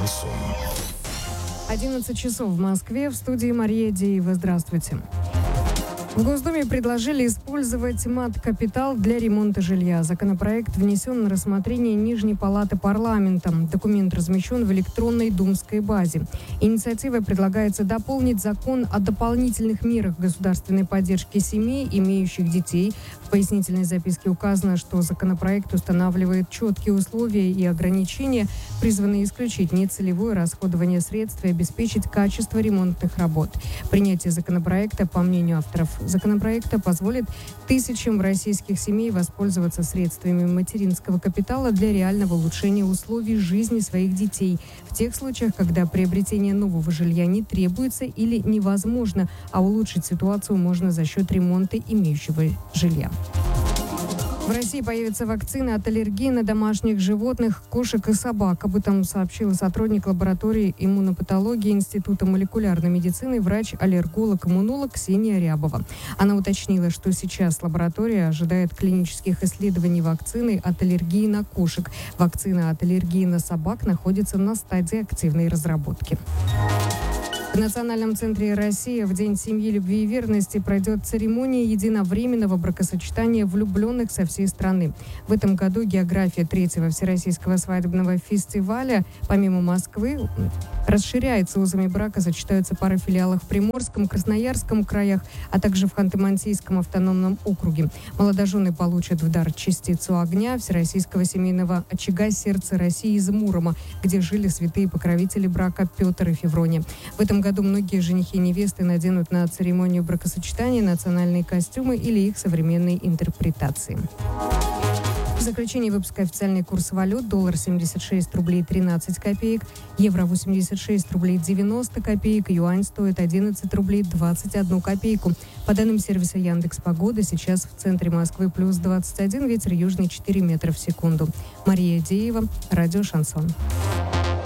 Шансон. 11 часов в Москве. В студии Мария Деева. Здравствуйте. В Госдуме предложили использовать мат-капитал для ремонта жилья. Законопроект внесен на рассмотрение Нижней палаты парламента. Документ размещен в электронной думской базе. Инициативой предлагается дополнить закон о дополнительных мерах государственной поддержки семей, имеющих детей. В пояснительной записке указано, что законопроект устанавливает четкие условия и ограничения, призванные исключить нецелевое расходование средств и обеспечить качество ремонтных работ. Принятие законопроекта, по мнению авторов законопроекта, позволит тысячам российских семей воспользоваться средствами материнского капитала для реального улучшения условий жизни своих детей в тех случаях, когда приобретение нового жилья не требуется или невозможно, а улучшить ситуацию можно за счет ремонта имеющего жилья. В России появится вакцина от аллергии на домашних животных, кошек и собак. Об этом сообщила сотрудник лаборатории иммунопатологии Института молекулярной медицины, врач-аллерголог-иммунолог Ксения Рябова. Она уточнила, что сейчас лаборатория ожидает клинических исследований вакцины от аллергии на кошек. Вакцина от аллергии на собак находится на стадии активной разработки. В Национальном центре России в День семьи, любви и верности пройдет церемония единовременного бракосочетания влюбленных со всей страны. В этом году география 3-го Всероссийского свадебного фестиваля, помимо Москвы, расширяется. Узами брака сочетаются пары в филиалах в Приморском, Красноярском краях, а также в Ханты-Мансийском автономном округе. Молодожены получат в дар частицу огня Всероссийского семейного очага сердца России из Мурома, где жили святые покровители брака Петр и Феврония. В этом году многие женихи и невесты наденут на церемонию бракосочетания национальные костюмы или их современные интерпретации. В заключении выпуска официальный курс валют: доллар 76 рублей 13 копеек, евро 86 рублей 90 копеек, юань стоит 11 рублей 21 копейку. По данным сервиса Яндекс.Погода, сейчас в центре Москвы плюс 21, ветер южный 4 метра в секунду. Мария Деева, радио «Шансон».